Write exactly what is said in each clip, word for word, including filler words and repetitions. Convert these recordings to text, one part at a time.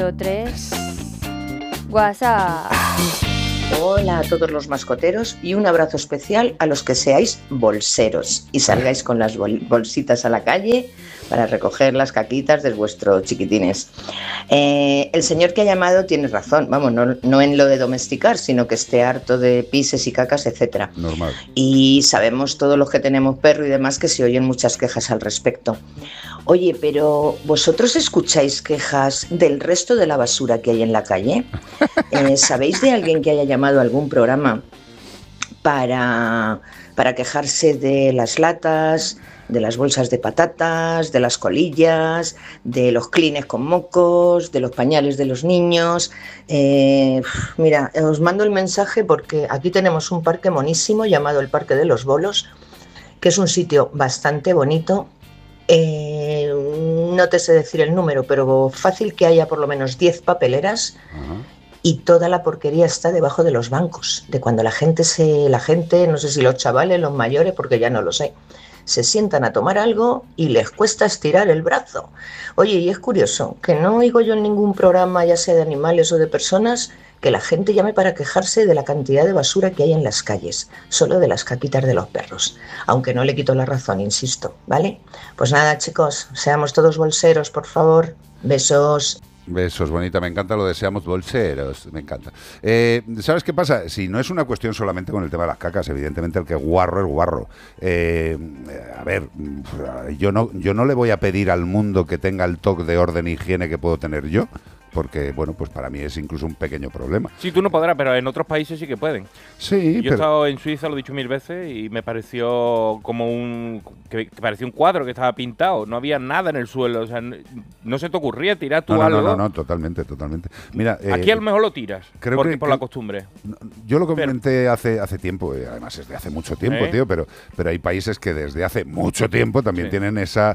ocho tres. WhatsApp. Hola a todos los mascoteros y un abrazo especial a los que seáis bolseros y salgáis con las bol- bolsitas a la calle para recoger las caquitas de vuestros chiquitines. Eh, el señor que ha llamado tiene razón, vamos, no, no en lo de domesticar, sino que esté harto de pises y cacas, etcétera. Normal. Y sabemos todos los que tenemos perro y demás que se oyen muchas quejas al respecto. Oye, pero ¿vosotros escucháis quejas del resto de la basura que hay en la calle? Eh, ¿Sabéis de alguien que haya llamado a algún programa para, para quejarse de las latas, de las bolsas de patatas, de las colillas, de los clines con mocos, de los pañales de los niños? Eh, mira, os mando el mensaje porque aquí tenemos un parque monísimo llamado el Parque de los Bolos, que es un sitio bastante bonito. Eh, no te sé decir el número, pero fácil que haya por lo menos diez papeleras. Ajá. Y toda la porquería está debajo de los bancos, de cuando la gente, se, la gente, no sé si los chavales, los mayores, porque ya no lo sé, se sientan a tomar algo y les cuesta estirar el brazo. Oye, y es curioso, que no oigo yo en ningún programa, ya sea de animales o de personas, que la gente llame para quejarse de la cantidad de basura que hay en las calles, solo de las caquitas de los perros. Aunque no le quito la razón, insisto, ¿vale? Pues nada, chicos, seamos todos bolseros, por favor. Besos. Besos, bonita, me encanta lo de seamos bolseros, me encanta. Eh, ¿Sabes qué pasa? Si no es una cuestión solamente con el tema de las cacas, evidentemente el que guarro es guarro. Eh, a ver, yo no, yo no le voy a pedir al mundo que tenga el toque de orden e higiene que puedo tener yo, porque, bueno, pues para mí es incluso un pequeño problema. Sí, tú no podrás, pero en otros países sí que pueden. Sí, Yo pero... he estado en Suiza, lo he dicho mil veces, y me pareció como un... que, que parecía un cuadro que estaba pintado. No había nada en el suelo, o sea, no, no se te ocurría tirar tú no, no, algo. No, no, no, totalmente, totalmente. Mira, aquí eh, a lo mejor lo tiras, creo porque que, por que, la costumbre. Yo lo comenté pero, hace hace tiempo, eh, además es de hace mucho tiempo, ¿eh? tío, pero, pero hay países que desde hace mucho tiempo también sí. tienen esa,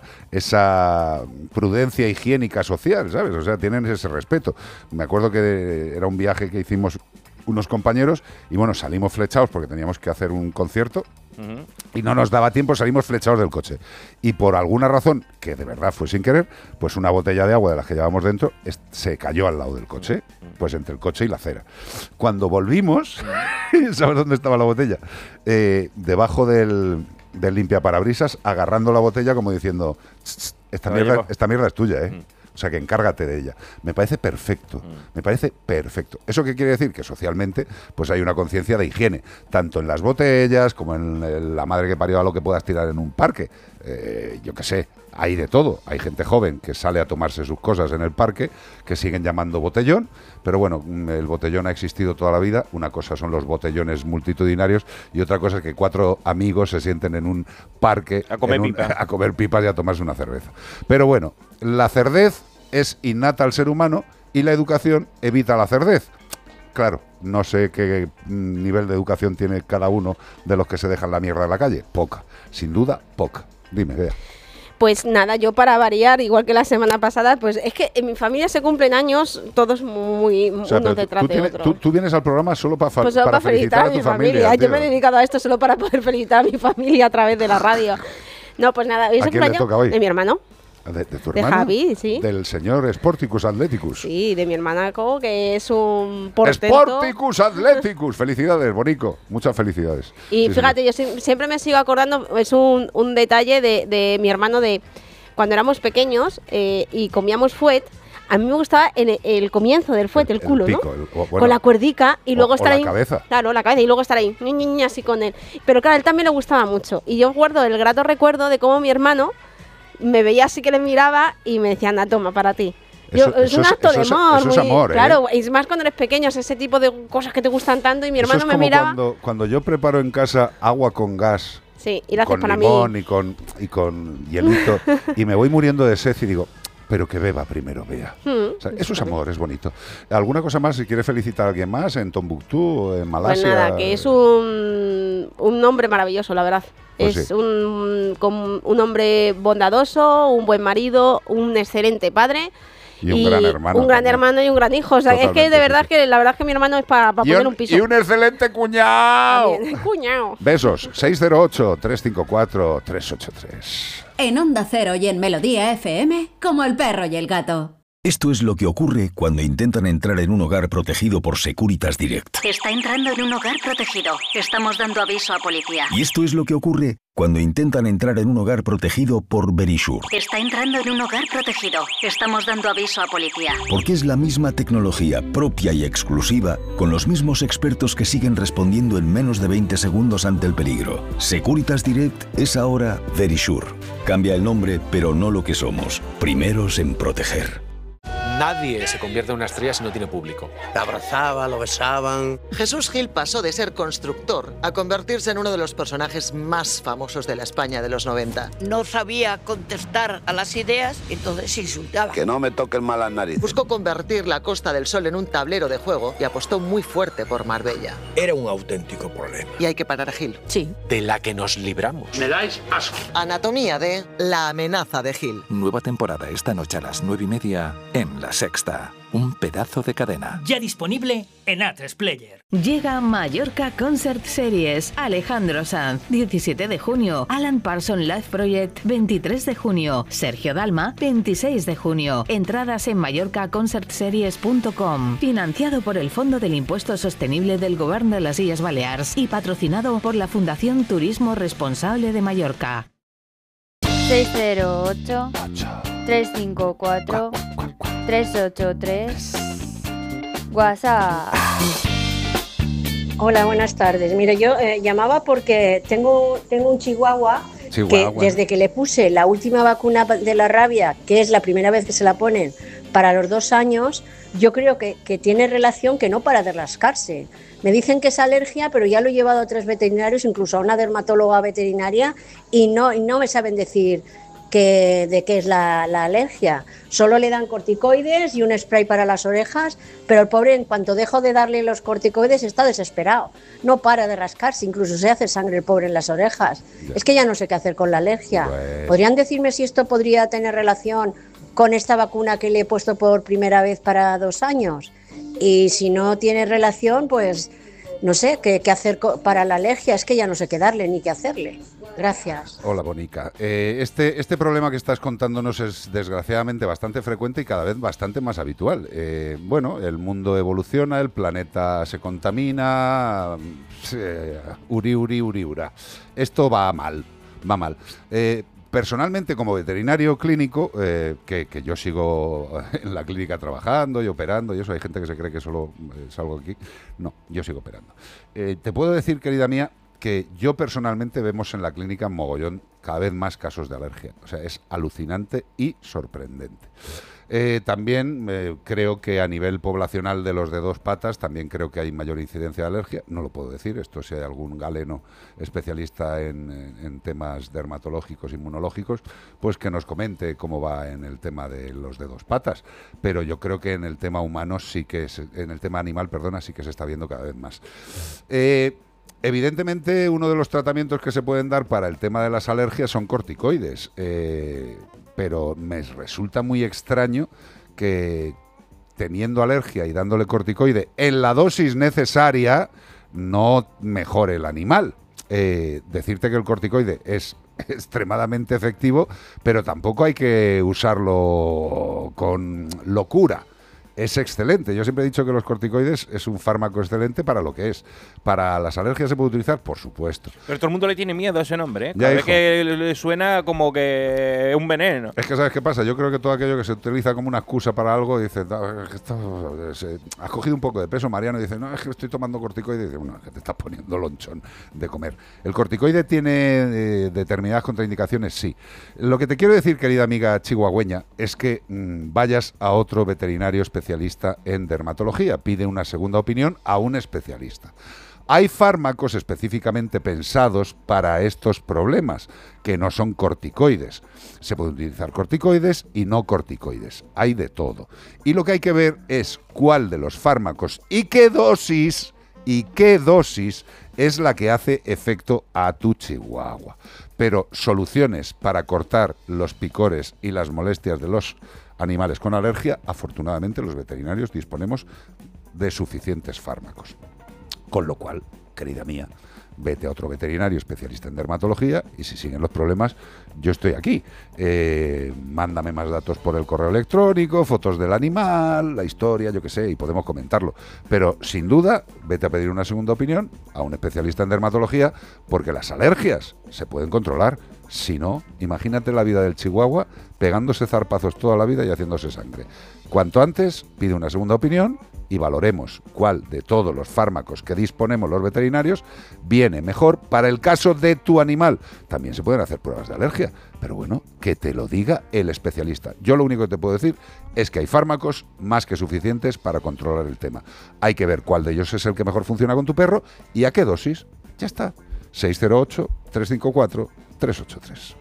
esa prudencia higiénica social, ¿sabes? O sea, tienen ese respeto. Me acuerdo que era un viaje que hicimos unos compañeros y bueno, salimos flechados porque teníamos que hacer un concierto uh-huh. y no nos daba tiempo, salimos flechados del coche. Y por alguna razón, que de verdad fue sin querer, pues una botella de agua de las que llevábamos dentro es, se cayó al lado del coche, pues entre el coche y la acera. Cuando volvimos, ¿sabes dónde estaba la botella? Eh, debajo del, del limpiaparabrisas, agarrando la botella como diciendo, esta mierda, esta mierda es tuya, ¿eh? Uh-huh. O sea, que encárgate de ella. Me parece perfecto, me parece perfecto. ¿Eso qué quiere decir? Que socialmente pues hay una conciencia de higiene, tanto en las botellas como en el, la madre que parió a lo que puedas tirar en un parque. Eh, yo qué sé, hay de todo. Hay gente joven que sale a tomarse sus cosas en el parque, que siguen llamando botellón, pero bueno, el botellón ha existido toda la vida. Una cosa son los botellones multitudinarios y otra cosa es que cuatro amigos se sienten en un parque a comer, un, pipa. a comer pipas y a tomarse una cerveza. Pero bueno, la cerdez es innata al ser humano y la educación evita la cerdez. Claro, no sé qué nivel de educación tiene cada uno de los que se dejan la mierda en la calle. Poca, sin duda, poca. Dime, Bea. Pues nada, yo para variar, igual que la semana pasada, pues es que en mi familia se cumplen años todos muy o sea, unos detrás tú, de tienes, otros. Tú, tú vienes al programa solo para, fa- pues solo para, para felicitar, felicitar a tu mi familia. familia. Yo me he dedicado a esto solo para poder felicitar a mi familia a través de la radio. No, pues nada, hoy es ¿A el quién le cumpleaños toca hoy? de mi hermano. ¿De, de tu de hermano? Javi, sí. Del señor Sporticus Athleticus. Sí, de mi hermanaco, que es un portento. Sporticus Athleticus. Felicidades, Bonico. Muchas felicidades. Y sí, fíjate, sí. yo si, siempre me sigo acordando, es un, un detalle de, de mi hermano de cuando éramos pequeños eh, y comíamos fuet. A mí me gustaba en el, el comienzo del fuet, el, el culo, el pico, ¿no? El, o, bueno, con la cuerdica y luego o, estar o la ahí. Cabeza. Claro, la cabeza y luego estar ahí, ni, ni, ni, así con él. Pero claro, a él también le gustaba mucho. Y yo guardo el grato recuerdo de cómo mi hermano me veía así que le miraba y me decía, anda, toma, para ti. Yo, eso, es un acto eso, de amor. Eso es muy, amor, ¿eh? Claro, y más cuando eres pequeño, es ese tipo de cosas que te gustan tanto y mi hermano eso es me como miraba. Cuando, cuando yo preparo en casa agua con gas, sí, y lo haces con para limón mí. Y con, y con hielito, y me voy muriendo de sed y digo, pero que beba primero, Bea. Mm, o sea, eso es amor, es bonito. ¿Alguna cosa más? Si quieres felicitar a alguien más en Tombuctú o en Malasia. Pues nada, que es un, un hombre maravilloso, la verdad. Pues es sí. un, un hombre bondadoso, un buen marido, un excelente padre. Y un y gran hermano. Un gran también. hermano y un gran hijo. O sea, Totalmente, es que de verdad sí, sí. que la verdad es que mi hermano es para pa poner un, un piso. Y un excelente cuñado. Cuñado. Besos. seis cero ocho, tres cinco cuatro, tres ocho tres. En Onda Cero y en Melodía F M, como el perro y el gato. Esto es lo que ocurre cuando intentan entrar en un hogar protegido por Securitas Direct. Está entrando en un hogar protegido. Estamos dando aviso a policía. Y esto es lo que ocurre cuando intentan entrar en un hogar protegido por Verisure. Está entrando en un hogar protegido. Estamos dando aviso a policía. Porque es la misma tecnología propia y exclusiva, con los mismos expertos que siguen respondiendo en menos de veinte segundos ante el peligro. Securitas Direct es ahora Verisure. Cambia el nombre, pero no lo que somos. Primeros en proteger. Nadie se convierte en una estrella si no tiene público. Lo abrazaban, lo besaban. Jesús Gil pasó de ser constructor a convertirse en uno de los personajes más famosos de la España de los noventa. No sabía contestar a las ideas, entonces insultaba. Que no me toquen mal las narices. Buscó convertir la Costa del Sol en un tablero de juego y apostó muy fuerte por Marbella. Era un auténtico problema. Y hay que parar a Gil. Sí. De la que nos libramos. Me dais asco. Anatomía de La amenaza de Gil. Nueva temporada esta noche a las nueve y media en La Sexta. Un pedazo de cadena. Ya disponible en A tres Player. Llega Mallorca Concert Series. Alejandro Sanz, diecisiete de junio. Alan Parsons Live Project, veintitrés de junio. Sergio Dalma, veintiséis de junio. Entradas en mallorca concert series punto com. Financiado por el Fondo del Impuesto Sostenible del Gobierno de las Illes Balears y patrocinado por la Fundación Turismo Responsable de Mallorca. seis cero ocho, tres cinco cuatro, tres ocho tres. WhatsApp. Hola, buenas tardes. Mire, yo eh, llamaba porque tengo, tengo un chihuahua, chihuahua que desde que le puse la última vacuna de la rabia, que es la primera vez que se la ponen para los dos años, yo creo que, que tiene relación, que no para de rascarse. Me dicen que es alergia, pero ya lo he llevado a tres veterinarios, incluso a una dermatóloga veterinaria, y no, y no me saben decir que, de qué es la, la alergia. Solo le dan corticoides y un spray para las orejas, pero el pobre, en cuanto dejo de darle los corticoides, está desesperado. No para de rascarse, incluso se hace sangre el pobre en las orejas. Es que ya no sé qué hacer con la alergia. Pues... ¿podrían decirme si esto podría tener relación con esta vacuna que le he puesto por primera vez para dos años? Y si no tiene relación, pues no sé qué, qué hacer para la alergia. Es que ya no sé qué darle ni qué hacerle. Gracias. Hola, Bonica. Eh, este, este problema que estás contándonos es desgraciadamente bastante frecuente y cada vez bastante más habitual. Eh, bueno, el mundo evoluciona, el planeta se contamina, se, uri, uri, uri, ura. Esto va mal, va mal. Eh, Personalmente, como veterinario clínico, eh, que, que yo sigo en la clínica trabajando y operando, y eso, hay gente que se cree que solo eh, salgo aquí. No, yo sigo operando. Eh, te puedo decir, querida mía, que yo personalmente vemos en la clínica mogollón cada vez más casos de alergia. O sea, es alucinante y sorprendente. Eh, también eh, creo que a nivel poblacional de los de dos patas también creo que hay mayor incidencia de alergia. No lo puedo decir, esto si hay algún galeno especialista en, en temas dermatológicos, inmunológicos, pues que nos comente cómo va en el tema de los de dos patas. Pero yo creo que en el tema humano sí que es, en el tema animal, perdona, sí que se está viendo cada vez más. Eh, Evidentemente, uno de los tratamientos que se pueden dar para el tema de las alergias son corticoides, eh, pero me resulta muy extraño que teniendo alergia y dándole corticoide en la dosis necesaria no mejore el animal. Eh, decirte que el corticoide es extremadamente efectivo, pero tampoco hay que usarlo con locura. Es excelente. Yo siempre he dicho que los corticoides es un fármaco excelente para lo que es. ¿Para las alergias se puede utilizar? Por supuesto. Pero todo el mundo le tiene miedo a ese nombre, ¿eh? Cada ya, vez que le suena como que es un veneno. Es que ¿sabes qué pasa? Yo creo que todo aquello que se utiliza como una excusa para algo, dice, has cogido un poco de peso, Mariano, y dice, no, es que estoy tomando corticoide. Y dice, bueno, es que te estás poniendo lonchón de comer. ¿El corticoide tiene eh, determinadas contraindicaciones? Sí. Lo que te quiero decir, querida amiga chihuahueña, es que mmm, vayas a otro veterinario especialista especialista en dermatología, pide una segunda opinión a un especialista. Hay fármacos específicamente pensados para estos problemas, que no son corticoides. Se pueden utilizar corticoides y no corticoides. Hay de todo. Y lo que hay que ver es cuál de los fármacos y qué dosis, y qué dosis es la que hace efecto a tu chihuahua. Pero soluciones para cortar los picores y las molestias de los animales con alergia, afortunadamente los veterinarios disponemos de suficientes fármacos. Con lo cual, querida mía, vete a otro veterinario especialista en dermatología y si siguen los problemas, yo estoy aquí. Eh, mándame más datos por el correo electrónico, fotos del animal, la historia, yo qué sé, y podemos comentarlo. Pero sin duda, vete a pedir una segunda opinión a un especialista en dermatología, porque las alergias se pueden controlar. Si no, imagínate la vida del chihuahua pegándose zarpazos toda la vida y haciéndose sangre. Cuanto antes, pide una segunda opinión y valoremos cuál de todos los fármacos que disponemos los veterinarios viene mejor para el caso de tu animal. También se pueden hacer pruebas de alergia, pero bueno, que te lo diga el especialista. Yo lo único que te puedo decir es que hay fármacos más que suficientes para controlar el tema. Hay que ver cuál de ellos es el que mejor funciona con tu perro y a qué dosis. Ya está. seis cero ocho, tres cinco cuatro, tres ocho tres.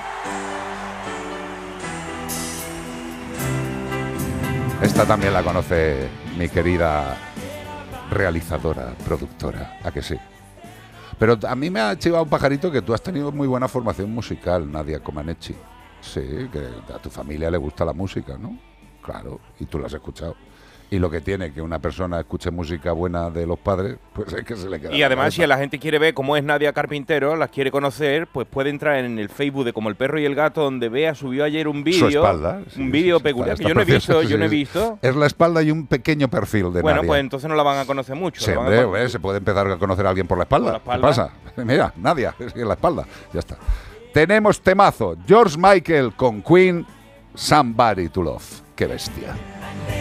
Esta también la conoce mi querida realizadora, productora, ¿a que sí? Pero a mí me ha chivado un pajarito que tú has tenido muy buena formación musical, Nadia Comaneci. Sí, que a tu familia le gusta la música, ¿no? Claro, y tú la has escuchado. Y lo que tiene que una persona escuche música buena de los padres, pues es que se le queda. Y además, si la gente quiere ver cómo es Nadia Carpintero, las quiere conocer, pues puede entrar en el Facebook de Como el Perro y el Gato, donde Bea subió ayer un vídeo. Su espalda. Sí, un vídeo sí, peculiar está, que yo no he precioso, visto, sí, yo no he sí. visto. Es la espalda y un pequeño perfil de Bueno, Nadia. pues entonces no la van a conocer mucho. Sí, la van hombre, a conocer. se puede empezar a conocer a alguien por la espalda. Por la espalda. ¿Qué pasa? Mira, Nadia, es que en la espalda. Ya está. Tenemos temazo. George Michael con Queen, Somebody to Love. Qué bestia.